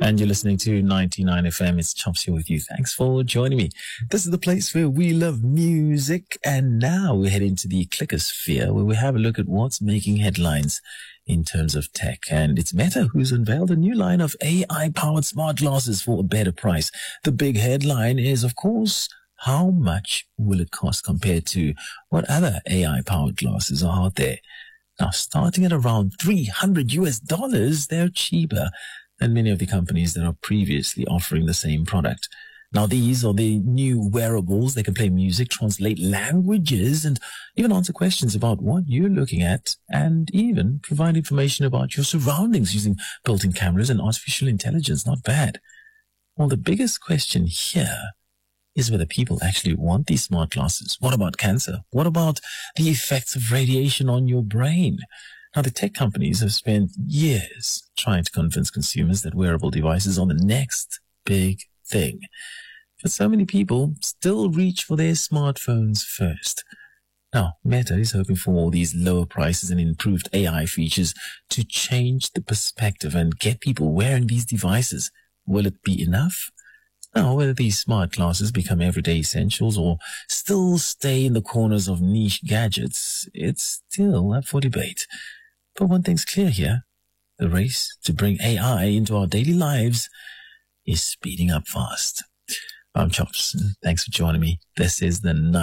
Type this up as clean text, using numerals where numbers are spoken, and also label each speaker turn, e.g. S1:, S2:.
S1: And you're listening to 99 FM. It's Chops here with you. Thanks for joining me. This is the place where we love music. And now we head into the clickosphere, where we have a look at what's making headlines in terms of tech. And it's Meta who's unveiled a new line of AI-powered smart glasses for a better price. The big headline is, of course, how much will it cost compared to what other AI-powered glasses are out there? Now, starting at around $300, they're cheaper than many of the companies that are previously offering the same product. Now, these are the new wearables. They can play music, translate languages, and even answer questions about what you're looking at, and even provide information about your surroundings using built-in cameras and artificial intelligence. Not bad. Well, the biggest question here is whether people actually want these smart glasses. What about cancer? What about the effects of radiation on your brain? Now, the tech companies have spent years trying to convince consumers that wearable devices are the next big thing. But so many people still reach for their smartphones first. Now, Meta is hoping for all these lower prices and improved AI features to change the perspective and get people wearing these devices. Will it be enough? Now, whether these smart glasses become everyday essentials or still stay in the corners of niche gadgets, it's still up for debate. But one thing's clear here. The race to bring AI into our daily lives is speeding up fast. I'm Chops. Thanks for joining me. This is the